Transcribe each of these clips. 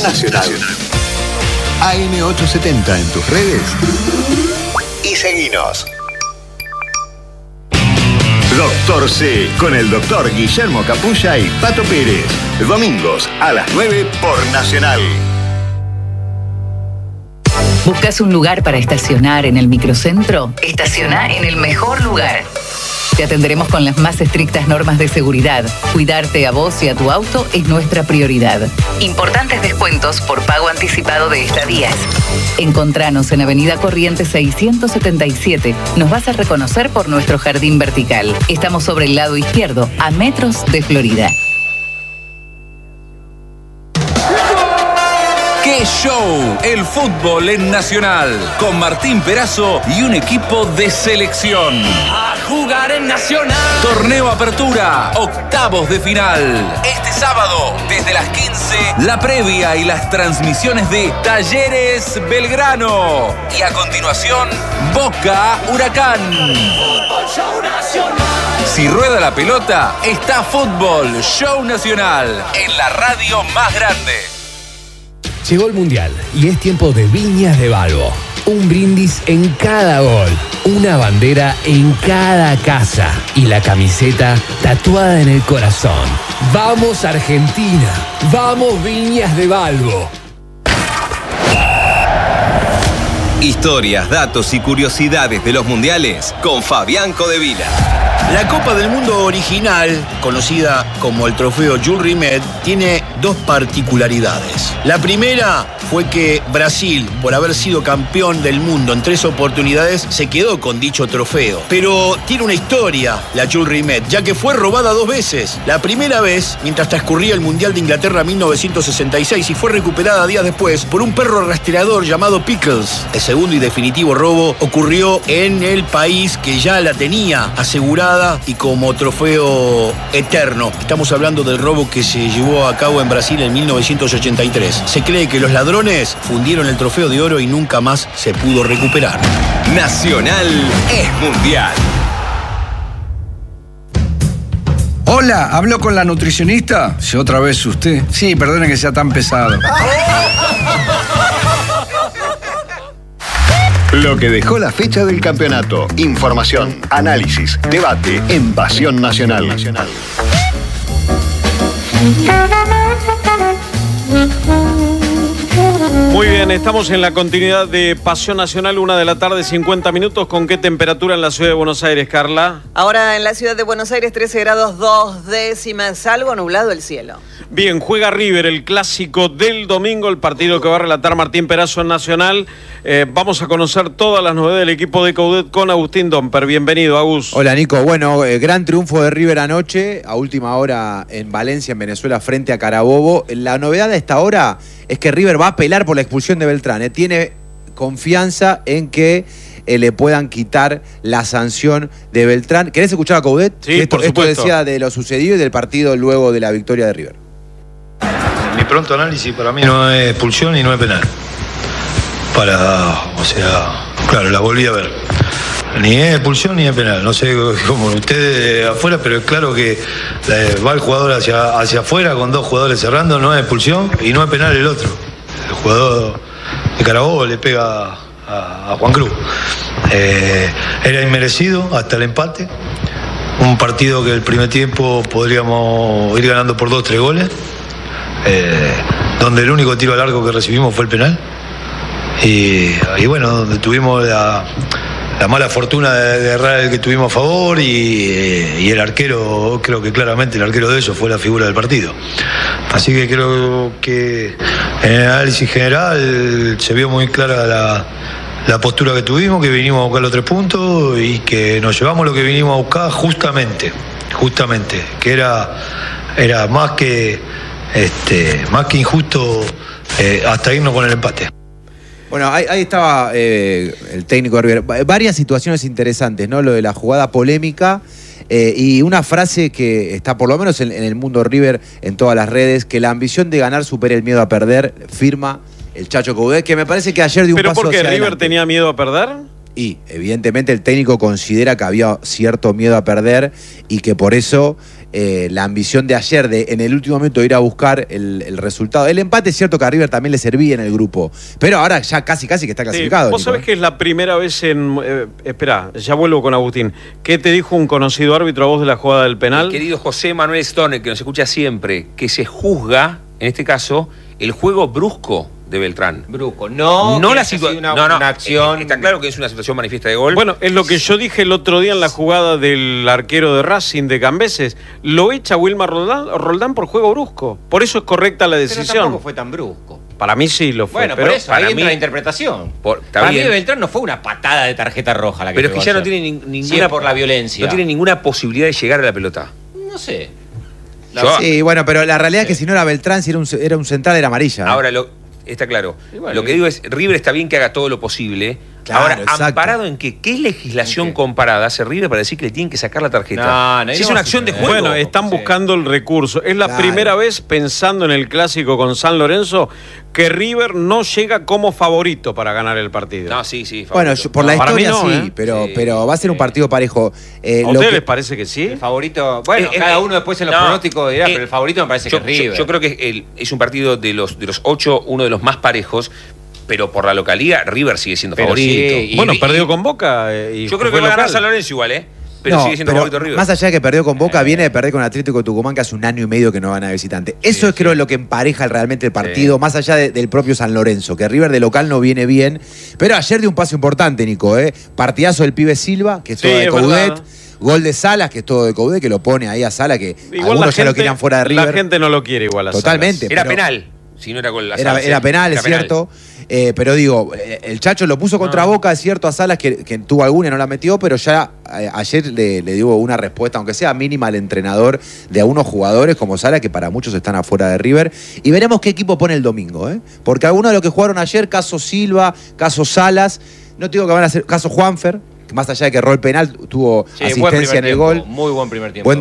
Nacional. AM870 en tus redes y seguinos. Doctor C, con el doctor Guillermo Capulla y Pato Pérez. Domingos a las 9 por Nacional. ¿Buscas un lugar para estacionar en el microcentro? Estaciona en el mejor lugar. Te atenderemos con las más estrictas normas de seguridad. Cuidarte a vos y a tu auto es nuestra prioridad. Importantes descuentos por pago anticipado de estadías. Encontranos en Avenida Corrientes 677. Nos vas a reconocer por nuestro jardín vertical. Estamos sobre el lado izquierdo, a metros de Florida. ¡Qué show! El fútbol en Nacional, con Martín Perazo y un equipo de selección. A jugar en Nacional. Torneo Apertura, octavos de final. Este sábado, desde las 15, la previa y las transmisiones de Talleres Belgrano. Y a continuación, Boca Huracán. Fútbol Show Nacional. Si rueda la pelota, está Fútbol Show Nacional, en la radio más grande. Llegó el Mundial y es tiempo de Viñas de Balbo. Un brindis en cada gol, una bandera en cada casa y la camiseta tatuada en el corazón. ¡Vamos Argentina! ¡Vamos Viñas de Balbo! Historias, datos y curiosidades de los mundiales con Fabián Codevila. La Copa del Mundo original, conocida como el trofeo Jules Rimet, tiene dos particularidades. La primera fue que Brasil, por haber sido campeón del mundo en 3 oportunidades, se quedó con dicho trofeo. Pero tiene una historia, la Jules Rimet, ya que fue robada 2 veces. La primera vez, mientras transcurría el Mundial de Inglaterra 1966, y fue recuperada días después por un perro rastreador llamado Pickles. El segundo y definitivo robo ocurrió en el país que ya la tenía asegurada y como trofeo eterno. Estamos hablando del robo que se llevó a cabo en Brasil en 1983. Se cree que los ladrones fundieron el trofeo de oro y nunca más se pudo recuperar. Nacional es mundial. Hola, ¿habló con la nutricionista? Si otra vez usted. Sí, perdone que sea tan pesado. Lo que dejó la fecha del campeonato. Información, análisis, debate en Pasión Nacional. Muy bien, estamos en la continuidad de Pasión Nacional, 1:50 p.m. ¿Con qué temperatura en la ciudad de Buenos Aires, Carla? Ahora en la ciudad de Buenos Aires, 13 grados 2 décimas, algo nublado el cielo. Bien, juega River, el clásico del domingo, el partido que va a relatar Martín Perazo en Nacional. Vamos a conocer todas las novedades del equipo de Coudet con Agustín Domper. Bienvenido, Agus. Hola, Nico. Bueno, gran triunfo de River anoche, a última hora en Valencia, en Venezuela, frente a Carabobo. La novedad de esta hora es que River va a apelar por la expulsión de Beltrán. Tiene confianza en que le puedan quitar la sanción de Beltrán. ¿Querés escuchar a Coudet? Sí, por supuesto. Esto decía de lo sucedido y del partido luego de la victoria de River. Mi pronto análisis, para mí no es expulsión y no es penal. Claro, la volví a ver. Ni es expulsión ni es penal. No sé cómo ustedes afuera, pero es claro que va el jugador hacia afuera con 2 jugadores cerrando, no es expulsión y no es penal el otro. El jugador de Carabobo le pega a Juan Cruz. Era inmerecido hasta el empate. Un partido que el primer tiempo podríamos ir ganando por 2-3 goles. Donde el único tiro al arco que recibimos fue el penal. Y bueno, donde tuvimos la mala fortuna de errar el que tuvimos a favor y el arquero, creo que claramente el arquero de ellos fue la figura del partido. Así que creo que en el análisis general se vio muy clara la postura que tuvimos, que vinimos a buscar los 3 puntos y que nos llevamos lo que vinimos a buscar justamente, que era más que injusto hasta irnos con el empate. Bueno, ahí estaba el técnico de River. Varias situaciones interesantes, ¿no? Lo de la jugada polémica y una frase que está por lo menos en el mundo River, en todas las redes, que la ambición de ganar supera el miedo a perder, firma el Chacho Coudet, que me parece que ayer dio un paso hacia ¿Pero por qué River adelante. tenía miedo a perder? Y evidentemente el técnico considera que había cierto miedo a perder y que por eso la ambición de ayer de en el último momento ir a buscar el resultado. El empate es cierto que a River también le servía en el grupo, pero ahora ya casi que está clasificado. Vos sabés que es la primera vez esperá, ya vuelvo con Agustín. ¿Qué te dijo un conocido árbitro a vos de la jugada del penal? El querido José Manuel Stone, que nos escucha siempre, que se juzga, en este caso, el juego brusco de Beltrán. Brusco, no la situación. Una acción. Está claro que es una situación manifiesta de gol. Bueno, es lo que yo dije el otro día en la jugada del arquero de Racing de Cambeses. Lo echa Wilmar Roldán por juego brusco. Por eso es correcta la decisión. Pero tampoco fue tan brusco. Para mí sí lo fue. Bueno, pero por eso, ahí entra la interpretación. Para mí de Beltrán no fue una patada de tarjeta roja la que pero es que ya ayer. no tiene ninguna... Sí, por la violencia. No tiene ninguna posibilidad de llegar a la pelota. No sé. Sí, bueno, pero la realidad es que si no era Beltrán, si era un central, era amarilla. Ahora, está claro. Bueno, lo que digo es, River está bien que haga todo lo posible. Claro, ahora, exacto. amparado en que qué legislación comparada hace River para decir que le tienen que sacar la tarjeta. Si es una acción de juego. Bueno, están buscando el recurso. Es la primera vez, pensando en el clásico con San Lorenzo, que River no llega como favorito para ganar el partido. No, sí. Favorito. Bueno, por la historia no, sí, pero va a ser un partido parejo. ¿A ustedes les parece que sí? El favorito, bueno, cada uno después en los pronósticos dirá, pero el favorito me parece que es River. Yo creo que es un partido de los 8, uno de los más parejos. Pero por la localía, River sigue siendo favorito. Sí, bueno, perdió con Boca. Yo creo que va a ganar San Lorenzo igual, pero sigue siendo favorito River. Más allá de que perdió con Boca, viene de perder con Atlético de Tucumán, que hace 1 año y medio que no gana de visitante. Eso es creo lo que empareja realmente el partido, más allá del propio San Lorenzo, que River de local no viene bien. Pero ayer dio un paso importante, Nico. Partidazo del pibe Silva, que es todo de Coudet. Gol de Salas, que es todo de Coudet, que lo pone ahí a Sala, que igual algunos ya lo querían fuera de River. La gente no lo quiere igual a Totalmente. Era penal. Si no era gol, era penal, es cierto. Pero digo, el Chacho lo puso contra Boca, es cierto, a Salas, que tuvo alguna y no la metió, pero ya ayer le dio una respuesta, aunque sea mínima, al entrenador de algunos jugadores como Salas, que para muchos están afuera de River. Y veremos qué equipo pone el domingo, porque algunos de los que jugaron ayer, caso Silva, caso Salas, no te digo que van a ser caso Juanfer, más allá de que erró el penal, tuvo asistencia en el gol. Muy buen primer tiempo.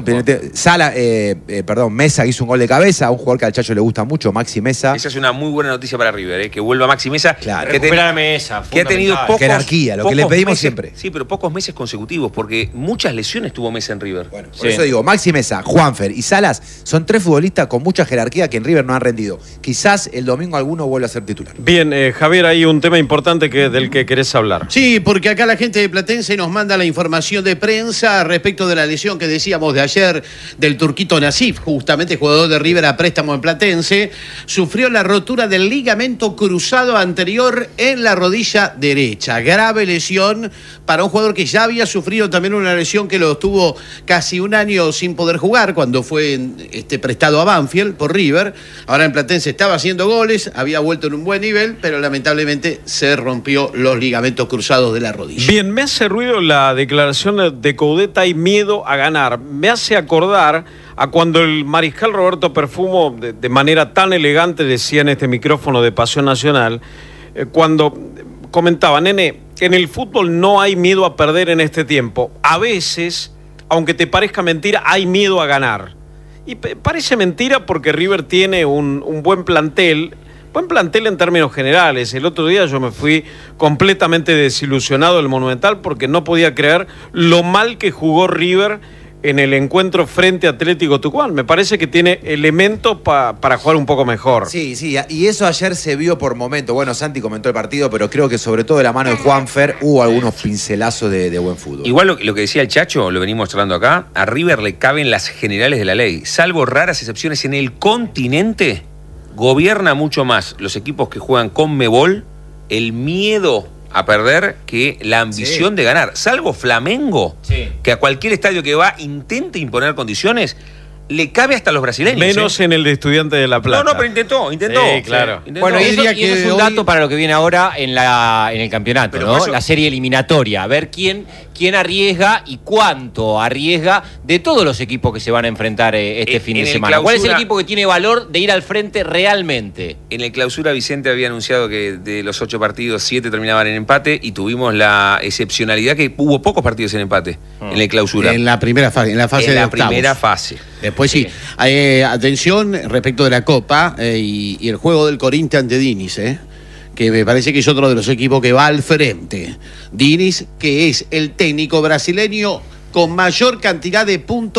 Mesa hizo un gol de cabeza, un jugador que al Chacho le gusta mucho, Maxi Mesa. Esa es una muy buena noticia para River, que vuelva Maxi Mesa. Claro. Recuperar Mesa, que ha tenido pocos... Jerarquía, lo que le pedimos meses, siempre. Sí, pero pocos meses consecutivos, porque muchas lesiones tuvo Mesa en River. Bueno, por eso digo, Maxi Mesa, Juanfer y Salas son 3 futbolistas con mucha jerarquía que en River no han rendido. Quizás el domingo alguno vuelva a ser titular. Bien, Javier, hay un tema importante del que querés hablar. Sí, porque acá la gente de Platense nos manda la información de prensa respecto de la lesión que decíamos de ayer del turquito Nasif, justamente jugador de River a préstamo en Platense, sufrió la rotura del ligamento cruzado anterior en la rodilla derecha. Grave lesión para un jugador que ya había sufrido también una lesión que lo tuvo casi 1 año sin poder jugar cuando fue prestado a Banfield por River. Ahora en Platense estaba haciendo goles, había vuelto en un buen nivel, pero lamentablemente se rompió los ligamentos cruzados de la rodilla. Bien, me hace ruido la declaración de Coudet, hay miedo a ganar. Me hace acordar a cuando el mariscal Roberto Perfumo, de manera tan elegante, decía en este micrófono de Pasión Nacional, cuando comentaba, nene, en el fútbol no hay miedo a perder en este tiempo. A veces, aunque te parezca mentira, hay miedo a ganar. Y parece mentira porque River tiene un buen plantel. Buen plantel en términos generales. El otro día yo me fui completamente desilusionado del Monumental porque no podía creer lo mal que jugó River en el encuentro frente a Atlético Tucumán. Me parece que tiene elementos para jugar un poco mejor. Sí, y eso ayer se vio por momentos. Bueno, Santi comentó el partido, pero creo que sobre todo de la mano de Juanfer hubo algunos pincelazos de buen fútbol. Igual lo que decía el Chacho, lo venimos charlando acá, a River le caben las generales de la ley. Salvo raras excepciones en el continente, gobierna mucho más los equipos que juegan con Conmebol el miedo a perder que la ambición de ganar. Salvo Flamengo, que a cualquier estadio que va intenta imponer condiciones, le cabe hasta a los brasileños. Menos en el de Estudiantes de La Plata. No, pero intentó. Sí, claro. Intentó. Bueno, y eso es un dato para lo que viene ahora en el campeonato, pero ¿no? Eso... La serie eliminatoria. A ver quién arriesga y cuánto arriesga de todos los equipos que se van a enfrentar este fin de semana. Clausura, ¿cuál es el equipo que tiene valor de ir al frente realmente? En el clausura Vicente había anunciado que de los 8 partidos, 7 terminaban en empate y tuvimos la excepcionalidad que hubo pocos partidos en empate en el clausura. En la primera fase, en la fase de octavos. En la primera fase. Después sí. Atención respecto de la Copa y el juego del Corinthians ante Diniz, que me parece que es otro de los equipos que va al frente. Diniz, que es el técnico brasileño con mayor cantidad de puntos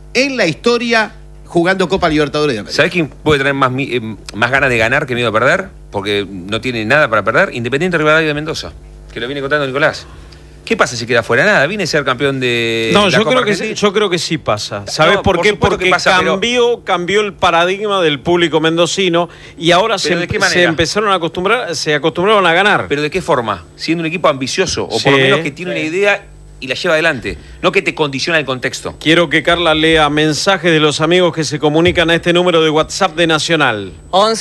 en la historia jugando Copa Libertadores de América. ¿Sabés quién puede tener más ganas de ganar que miedo a perder? Porque no tiene nada para perder. Independiente Rivadavia de Mendoza, que lo viene contando Nicolás. ¿Qué pasa si queda fuera? Nada, viene a ser campeón de No, la yo Copa creo que sí pasa. ¿Sabes No, por qué? supuesto Porque que pasa, cambió el paradigma del público mendocino y ahora se acostumbraron a ganar. ¿Pero de qué forma? Siendo un equipo ambicioso o por lo menos que tiene una idea y la lleva adelante, no que te condiciona el contexto. Quiero que Carla lea mensajes de los amigos que se comunican a este número de WhatsApp de Nacional.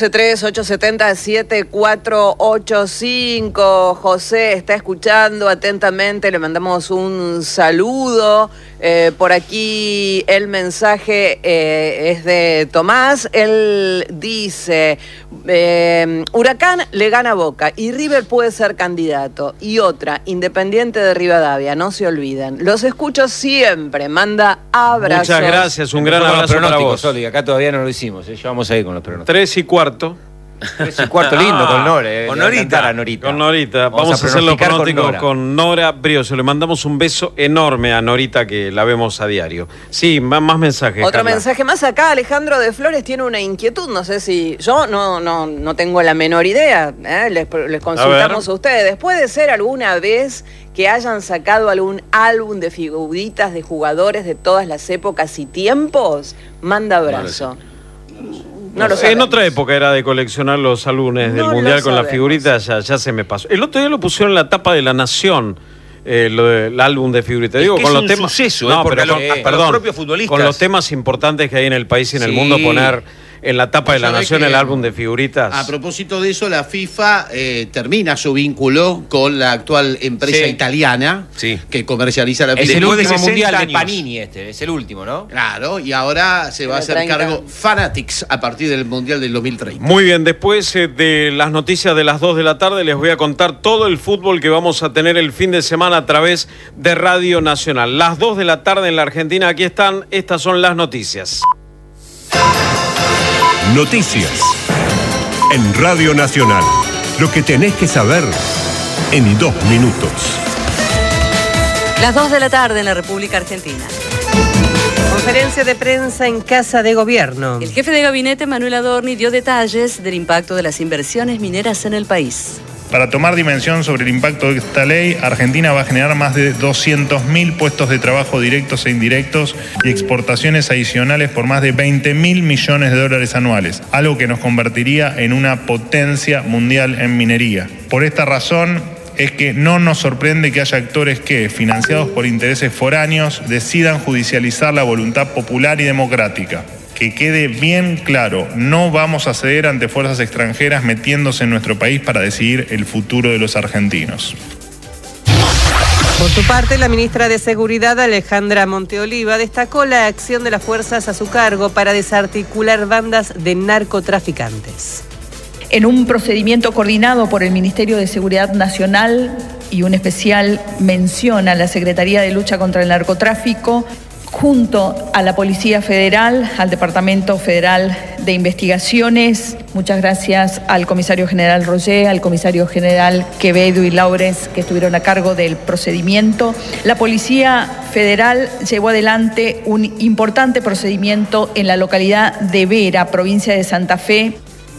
11-3-870-7485. José está escuchando atentamente, le mandamos un saludo. Por aquí el mensaje es de Tomás. Él dice, Huracán le gana a Boca y River puede ser candidato. Y otra, Independiente de Rivadavia, no se olviden. Los escucho siempre, manda abrazos. Muchas gracias, un gran abrazo para vos. Soli, acá todavía no lo hicimos, ya vamos a ir con los pronósticos. 3:15. 3:15 lindo con Nora. Con Norita. Con Norita. Vamos a hacer los pronósticos con Nora Brioso. Le mandamos un beso enorme a Norita, que la vemos a diario. Sí, más mensajes. Otro Carla. mensaje más acá. Alejandro de Flores tiene una inquietud. No sé si yo no tengo la menor idea. Les consultamos a ustedes. ¿Puede ser alguna vez que hayan sacado algún álbum de figuritas de jugadores de todas las épocas y tiempos? Manda abrazo. No lo en otra época era de coleccionar los álbumes del Mundial con las figuritas, ya se me pasó. El otro día lo pusieron en la tapa de La Nación, el álbum de figuritas. Digo, con los temas. Suceso, porque hasta los propios futbolistas. Con los temas importantes que hay en el país y en el mundo, poner en la tapa de La Nación el álbum de figuritas. A propósito de eso, la FIFA termina su vínculo con la actual empresa italiana que comercializa la Es FIFA. el último mundial de Panini es el último, ¿no? Claro, y ahora se va a hacer cargo Fanatics a partir del mundial del 2030. Muy bien, después de las noticias de las 2 de la tarde les voy a contar todo el fútbol que vamos a tener el fin de semana a través de Radio Nacional. Las 2 de la tarde en la Argentina, aquí están, estas son las noticias. Noticias en Radio Nacional. Lo que tenés que saber en 2 minutos. Las 2 de la tarde en la República Argentina. Conferencia de prensa en Casa de Gobierno. El jefe de gabinete, Manuel Adorni, dio detalles del impacto de las inversiones mineras en el país. Para tomar dimensión sobre el impacto de esta ley, Argentina va a generar más de 200.000 puestos de trabajo directos e indirectos y exportaciones adicionales por más de 20.000 millones de dólares anuales, algo que nos convertiría en una potencia mundial en minería. Por esta razón es que no nos sorprende que haya actores que, financiados por intereses foráneos, decidan judicializar la voluntad popular y democrática. Que quede bien claro, no vamos a ceder ante fuerzas extranjeras metiéndose en nuestro país para decidir el futuro de los argentinos. Por su parte, la ministra de Seguridad, Alejandra Monteoliva, destacó la acción de las fuerzas a su cargo para desarticular bandas de narcotraficantes. En un procedimiento coordinado por el Ministerio de Seguridad Nacional y una especial mención a la Secretaría de Lucha contra el Narcotráfico, junto a la Policía Federal, al Departamento Federal de Investigaciones. Muchas gracias al comisario general Roger, al comisario general Quevedo y Laures, que estuvieron a cargo del procedimiento. La Policía Federal llevó adelante un importante procedimiento en la localidad de Vera, provincia de Santa Fe.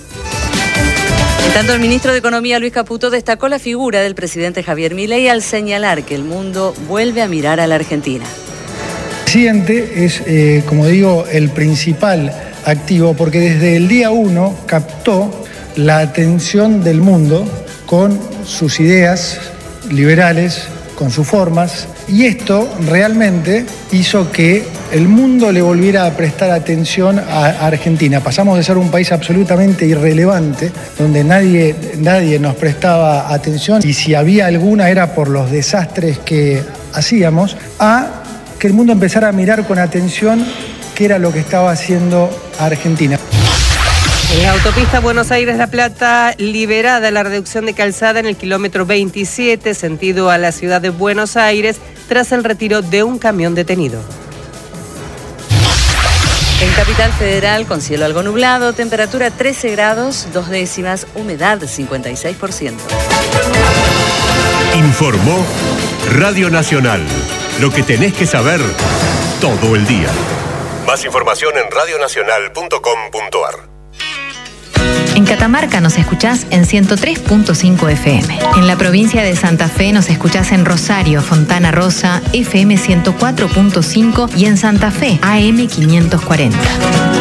En tanto, el ministro de Economía, Luis Caputo, destacó la figura del presidente Javier Milei al señalar que el mundo vuelve a mirar a la Argentina. El presidente es, como digo, el principal activo porque desde el día 1 captó la atención del mundo con sus ideas liberales, con sus formas, y esto realmente hizo que el mundo le volviera a prestar atención a Argentina. Pasamos de ser un país absolutamente irrelevante, donde nadie nos prestaba atención, y si había alguna era por los desastres que hacíamos, a que el mundo empezara a mirar con atención qué era lo que estaba haciendo Argentina. En la autopista Buenos Aires-La Plata, liberada la reducción de calzada en el kilómetro 27, sentido a la ciudad de Buenos Aires, tras el retiro de un camión detenido. En Capital Federal, con cielo algo nublado, temperatura 13 grados, 2 décimas, humedad 56%. Informó Radio Nacional. Lo que tenés que saber todo el día. Más información en radionacional.com.ar. En Catamarca nos escuchás en 103.5 FM. En la provincia de Santa Fe nos escuchás en Rosario, Fontana Rosa, FM 104.5 y en Santa Fe, AM 540.